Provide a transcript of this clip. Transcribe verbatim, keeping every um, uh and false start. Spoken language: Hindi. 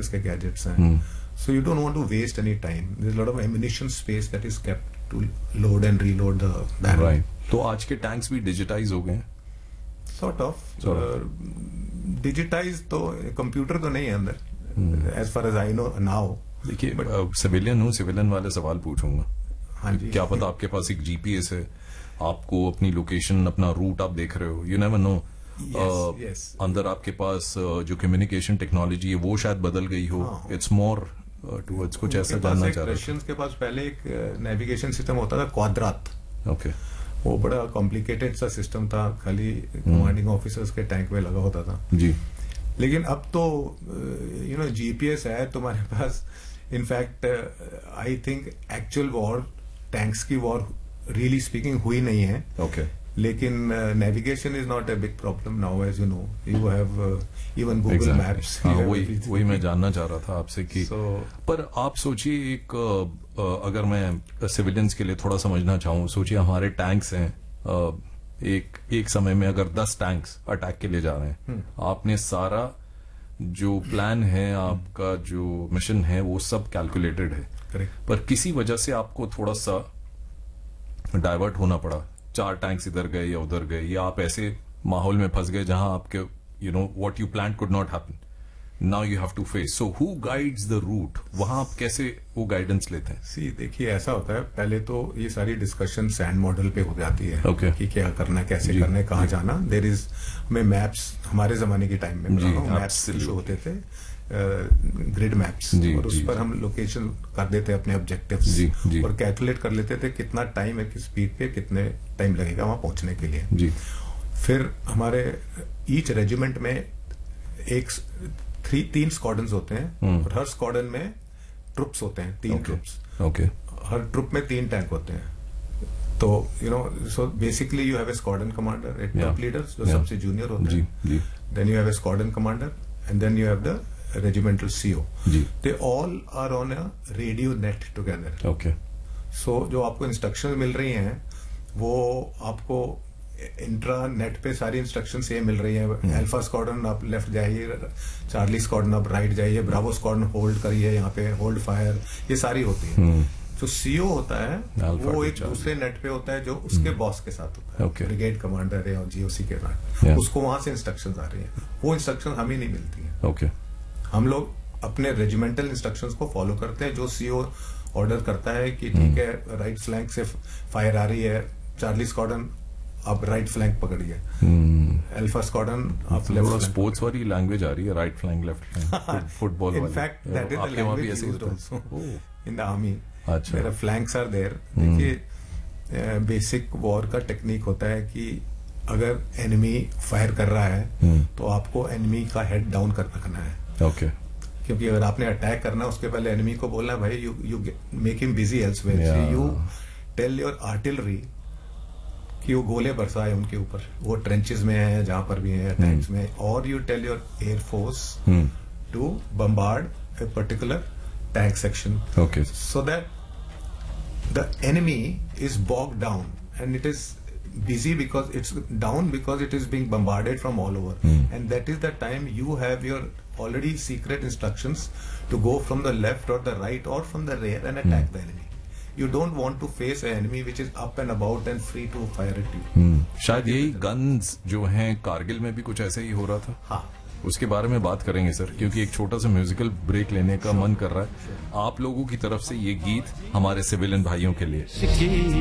डिफेंस के गैजेट्स हैं. So you don't want to waste any time. There's a lot of ammunition space that is kept to load and reload the barrel. Right. तो आज के टैंक्स भी डिजिटाइज हो गए हैं? Sort of. डिजिटाइज तो कंप्यूटर तो नहीं है अंदर, as far as I know now. देखिए सिविलियन हूँ, सिविलियन वाले सवाल पूछूंगा. हाँ जी. क्या पता आपके पास एक जीपीएस है, आपको अपनी लोकेशन अपना रूट आप देख रहे हो, यू नेवर नो. अंदर आपके पास जो कम्युनिकेशन टेक्नोलॉजी है वो शायद बदल गई हो. इट्स मोर टुवर्ड्स कुछ ऐसा जानना चाह रहा रशियंस के पास पहले एक नेविगेशन सिस्टम होता था, क्वाड्रात. ओके. वो बड़ा कॉम्प्लिकेटेड सा सिस्टम था, खाली कमांडिंग ऑफिसर्स के टैंक में लगा होता था जी. लेकिन अब तो यू नो जीपीएस है तुम्हारे पास. In fact I think actual war, tanks की वॉर रियली स्पीकिंग हुई नहीं है. ओके. लेकिन navigation is not a big problem now, as you know. You have even Google maps. वही वही मैं जानना चाह रहा था आपसे कि so, पर आप सोचिए एक अगर मैं सिविलियंस के लिए थोड़ा समझना चाहूँ, सोचिए हमारे टैंक्स हैं, एक एक समय में अगर दस टैंक्स अटैक के लिए जा रहे हैं, आपने सारा जो प्लान है, आपका जो मिशन है वो सब कैलकुलेटेड है. Correct. पर किसी वजह से आपको थोड़ा सा डाइवर्ट होना पड़ा, चार टैंक्स इधर गए या उधर गए, या आप ऐसे माहौल में फंस गए जहां आपके you know what you plan could not happen. Now you have to face. So who guides the root? वहां आप कैसे वो गाइडेंस लेते हैं? सी देखिए ऐसा होता है, पहले तो ये सारी डिस्कशन सैंड मॉडल पे हो जाती है. okay. कि क्या करना है, कैसे करना है, कहाँ जाना. देयर इज हमें मैप्स, हमारे जमाने के टाइम में मैप्स जो होते थे, ग्रिड मैप्स, और उस पर हम लोकेशन कर देते अपने ऑब्जेक्टिव्स और कैलकुलेट कर लेते थे कितना टाइम है, किस स्पीड पे कितने टाइम लगेगा वहां पहुंचने के लिए जी. फिर हमारे ईच रेजिमेंट में एक थ्री तीन स्क्वाड्रन्स होते हैं और हर स्क्वाड्रन में ट्रुप्स होते हैं, तीन ट्रुप्स. ओके. हर ट्रुप में तीन टैंक होते हैं. तो you know so basically you have a squadron commander, एक ट्रुप लीडर जो सबसे जूनियर होते हैं. Then you have a squadron commander and then you have the regimental C O. They all are on a radio net together. Okay. So जो आपको इंस्ट्रक्शन मिल रही हैं वो आपको इंट्रा नेट पे सारी इंस्ट्रक्शन सेम मिल रही है. अल्फा स्क्वाड्रन आप लेफ्ट जाइए, चार्ली स्क्वाड्रन आप राइट जाइए, ब्रावो स्क्वाड्रन होल्ड करिए, यहाँ पे होल्ड फायर, ये सारी होती है. जो सीओ होता है वो एक दूसरे नेट पे होता है जो उसके बॉस के साथ होता है, ब्रिगेड कमांडर है और जीओसी के साथ. उसको वहां से इंस्ट्रक्शन आ रही है, वो इंस्ट्रक्शन हमें नहीं मिलती है. ओके. हम लोग अपने रेजिमेंटल इंस्ट्रक्शंस को फॉलो करते हैं. जो सीओ ऑर्डर करता है कि ठीक है राइट फ्लैंक से फायर आ रही है, चार्ली स्क्वाड्रन आप राइट फ्लैंक पकड़िए, अल्फा स्क्वाड्रन आप लेफ्ट. स्पोर्ट्स वाली लैंग्वेज आ रही है, right flank left flank, football. In fact that is the language used also in the army. अच्छा. There are flanks are there. देखिए बेसिक वॉर का टेक्निक होता है कि अगर एनिमी फायर कर रहा है तो आपको एनिमी का हेड डाउन कर रखना है. ओके. क्योंकि अगर आपने अटैक करना उसके पहले एनिमी को बोलना भाई you you make him busy elsewhere. You tell your artillery कि वो गोले बरसाए उनके ऊपर, वो ट्रेंचेस में है जहां पर भी है, टैंक्स में. और you tell your air force to bombard a particular tank section. Okay. So that the enemy is bog down and it is busy because it's down because it is being bombarded from all over. Mm. And that is the time you have your already secret instructions to go from the left or the right or from the rear and attack mm. the enemy. You don't want to face an enemy which is up and about and free to fire at you. mm. शायद यही गन्स जो हैं कारगिल में भी कुछ ऐसे ही हो रहा था. हाँ, उसके बारे में बात करेंगे सर, क्योंकि एक छोटा सा म्यूजिकल ब्रेक लेने का मन कर रहा है. आप लोगों की तरफ से ये गीत हमारे सिविलियन भाइयों के लिए.